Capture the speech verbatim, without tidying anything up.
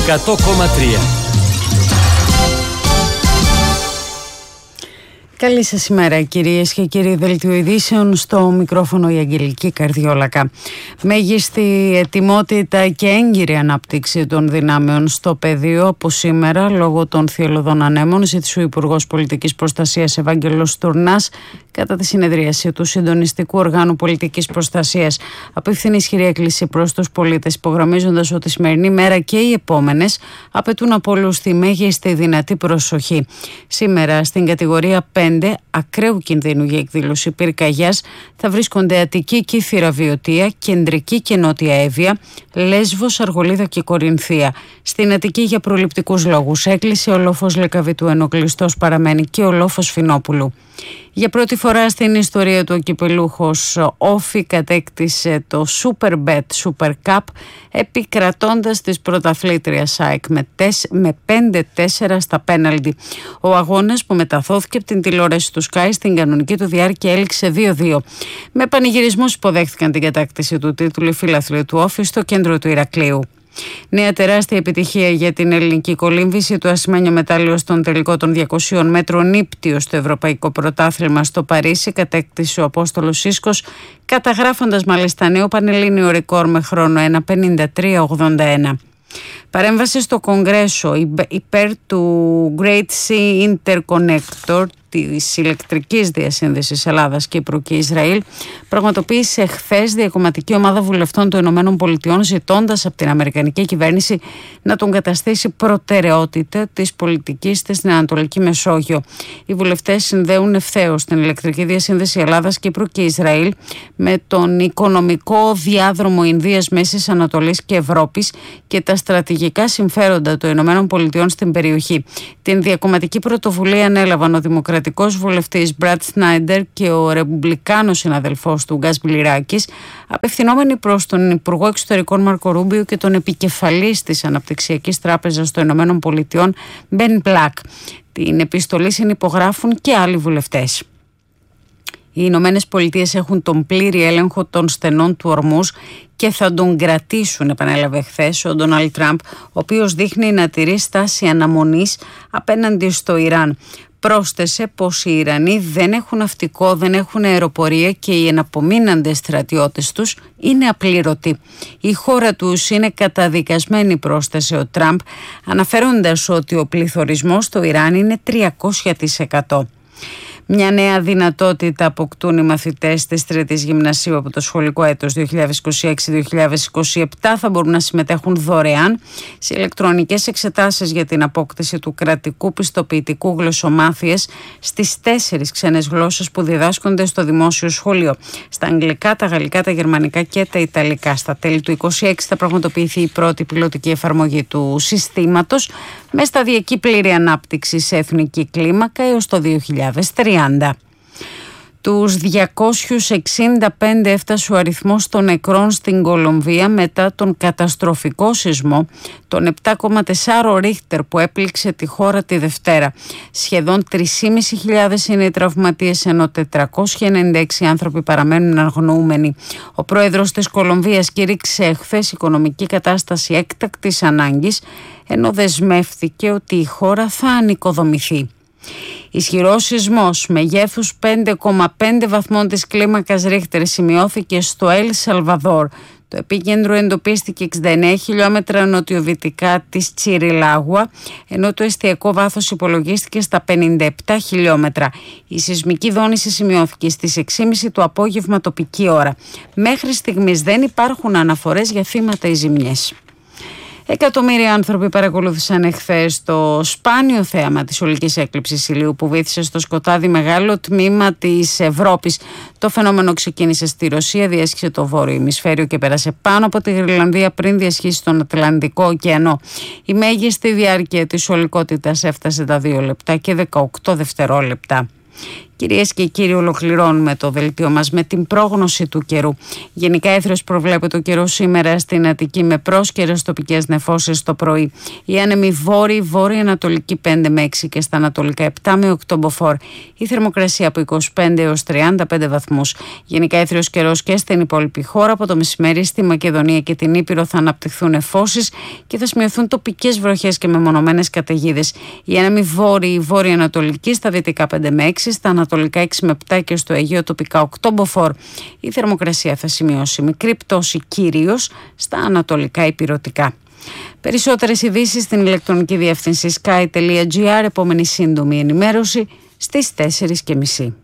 εκατό κόμμα τρία. Καλή σας ημέρα κυρίες και κύριοι. Δελτίο ειδήσεων, στο μικρόφωνο η Αγγελική Καρδιόλακα. Μέγιστη ετοιμότητα και έγκυρη ανάπτυξη των δυνάμεων στο πεδίο από σήμερα λόγω των θυελλωδών ανέμων, ζήτησε ο Υπουργός Πολιτικής Προστασίας Ευάγγελος Τουρνάς κατά τη συνεδρίαση του Συντονιστικού Οργάνου Πολιτικής Προστασίας. Απίφθηνε ισχυρή έκκληση προς τους πολίτες, υπογραμμίζοντας ότι η σημερινή μέρα και οι επόμενες απαιτούν από όλους τη μέγιστη δυνατή προσοχή. Σήμερα στην κατηγορία πέντε ακραίου κινδύνου για εκδήλωση πυρκαγιάς θα βρίσκονται Αττική, Κύθυρα, Βιωτία, Κεντρική και Νότια Εύβοια, Λέσβος, Αργολίδα και Κορινθία. Στην Αττική για προληπτικούς λόγους έκλεισε ο λόφος Λεκαβητού, ενώ κλειστός παραμένει και ο λόφος Φινόπουλου. Για πρώτη φορά στην ιστορία του ο κυπελούχος Όφη κατέκτησε το Superbet Super Cup, επικρατώντας της πρωταθλήτριας ΑΕΚ με, με πέντε τέσσερα στα πέναλτι. Ο αγώνας, που μεταδόθηκε από την τηλεόραση του Sky, στην κανονική του διάρκεια έληξε δύο δύο. Με πανηγυρισμούς υποδέχθηκαν την κατάκτηση του τίτλου οι φίλαθλοι του Όφη στο κέντρο του Ηρακλείου. Νέα τεράστια επιτυχία για την ελληνική κολύμβηση, το ασημένιο μετάλλιο στον τελικό των διακοσίων μέτρων ύπτιο στο Ευρωπαϊκό Πρωτάθλημα στο Παρίσι κατέκτησε ο Απόστολος Σίσκος, καταγράφοντας μάλιστα νέο πανελλήνιο ρεκόρ με χρόνο ένα πενήντα τρία ογδόντα ένα. Παρέμβαση στο Κογκρέσο υπέρ του Great Sea Interconnector, της ηλεκτρικής διασύνδεσης Ελλάδας, Κύπρου και Ισραήλ, πραγματοποίησε χθες διακομματική ομάδα βουλευτών των Ηνωμένων Πολιτειών, ζητώντας από την Αμερικανική κυβέρνηση να τον καταστήσει προτεραιότητα της πολιτικής της στην Ανατολική Μεσόγειο. Οι βουλευτές συνδέουν ευθέως την ηλεκτρική διασύνδεση Ελλάδας, Κύπρου και Ισραήλ με τον οικονομικό διάδρομο Ινδίας, Μέσης Ανατολής και Ευρώπης και τα στρατηγικά συμφέροντα των Ηνωμένων Πολιτειών στην περιοχή. Την διακομματική πρωτοβουλία ανέλαβαν ο Δημοκρατικός βουλευτής Μπραντ Σνάιντερ και ο ρεπουμπλικάνος συναδελφός του Γκας Μπιλιράκης, απευθυνόμενοι προς τον Υπουργό Εξωτερικών Μάρκο Ρούμπιο και τον επικεφαλής της Αναπτυξιακής Τράπεζας των Ηνωμένων Πολιτειών Μπεν Μπλακ. Την επιστολή συνυπογράφουν και άλλοι βουλευτές. Οι Ηνωμένες Πολιτείες έχουν τον πλήρη έλεγχο των στενών του Ορμούζ και θα τον κρατήσουν, επανέλαβε χθες ο Ντόναλντ Τραμπ, ο οποίος δείχνει να τηρεί στάση αναμονής απέναντι στο Ιράν. Πρόσθεσε πως οι Ιρανοί δεν έχουν ναυτικό, δεν έχουν αεροπορία και οι εναπομείναντες στρατιώτες τους είναι απλήρωτοι. Η χώρα τους είναι καταδικασμένη, πρόσθεσε ο Τραμπ, αναφέροντας ότι ο πληθωρισμός στο Ιράν είναι τριακόσια τοις εκατό. Μια νέα δυνατότητα αποκτούν οι μαθητές της τρίτης γυμνασίου από το σχολικό έτος δύο χιλιάδες είκοσι έξι δύο χιλιάδες είκοσι επτά. Θα μπορούν να συμμετέχουν δωρεάν σε ηλεκτρονικές εξετάσεις για την απόκτηση του κρατικού πιστοποιητικού γλωσσομάθειας στις τέσσερις ξένες γλώσσες που διδάσκονται στο δημόσιο σχολείο. Στα αγγλικά, τα γαλλικά, τα γερμανικά και τα ιταλικά. Στα τέλη του είκοσι έξι θα πραγματοποιηθεί η πρώτη πιλωτική εφαρμογή του συστήματος, με σταδιακή πλήρη ανάπτυξη σε εθνική κλίμακα έως το δύο χιλιάδες τριάντα. Τους διακόσιους εξήντα πέντε έφτασε ο αριθμός των νεκρών στην Κολομβία μετά τον καταστροφικό σεισμό των επτά κόμμα τέσσερα Ρίχτερ που έπληξε τη χώρα τη Δευτέρα. Σχεδόν τρεις χιλιάδες πεντακόσιοι είναι οι τραυματίες, ενώ τετρακόσιοι ενενήντα έξι άνθρωποι παραμένουν αγνοούμενοι. Ο πρόεδρος της Κολομβίας κήρυξε χθες οικονομική κατάσταση έκτακτης ανάγκης, ενώ δεσμεύθηκε ότι η χώρα θα ανοικοδομηθεί. Ισχυρός σεισμός μεγέθους πέντε κόμμα πέντε βαθμών της κλίμακας Ρίχτερ σημειώθηκε στο Ελ Σαλβαδόρ. Το επίκεντρο εντοπίστηκε εξήντα εννέα χιλιόμετρα νοτιοδυτικά της Τσιριλάγουα, ενώ το εστιακό βάθος υπολογίστηκε στα πενήντα επτά χιλιόμετρα. Η σεισμική δόνηση σημειώθηκε στις έξι και μισή το απόγευμα τοπική ώρα. Μέχρι στιγμής δεν υπάρχουν αναφορές για θύματα ή ζημιές. Εκατομμύρια άνθρωποι παρακολούθησαν εχθές το σπάνιο θέαμα της ολικής έκλειψης ηλίου που βύθισε στο σκοτάδι μεγάλο τμήμα της Ευρώπης. Το φαινόμενο ξεκίνησε στη Ρωσία, διέσχισε το βόρειο ημισφαίριο και πέρασε πάνω από τη Γροιλανδία πριν διασχίσει στον Ατλαντικό ωκεανό. Η μέγιστη διάρκεια της ολικότητας έφτασε τα δύο λεπτά και δεκαοκτώ δευτερόλεπτα. Κυρίες και κύριοι, ολοκληρώνουμε το δελτίο μας με την πρόγνωση του καιρού. Γενικά έθριος προβλέπεται ο καιρός σήμερα στην Αττική με πρόσκαιρες τοπικές νεφώσεις το πρωί. Οι άνεμοι βόρειοι, βόρειο-ανατολική πέντε με έξι και στα ανατολικά επτά με οκτώ μποφόρ. Η θερμοκρασία από είκοσι πέντε έως τριάντα πέντε βαθμούς. Γενικά έθριος καιρός και στην υπόλοιπη χώρα. Από το μεσημέρι στη Μακεδονία και την Ήπειρο θα αναπτυχθούν νεφώσεις και θα σημειωθούν τοπικές βροχές και μεμονωμένες καταιγίδες. Οι άνεμοι βόρειοι, βόρειο-ανατολική στα δυτικά πέντε με έξι, στα ανατολικά έξι με επτά και στο Αιγαίο τοπικά οκτώ μποφόρ. Η θερμοκρασία θα σημειώσει μικρή πτώση κυρίως στα ανατολικά ηπειρωτικά. Περισσότερες ειδήσεις στην ηλεκτρονική διεύθυνση sky τελεία gr. Επόμενη σύντομη ενημέρωση στις τέσσερις και μισή.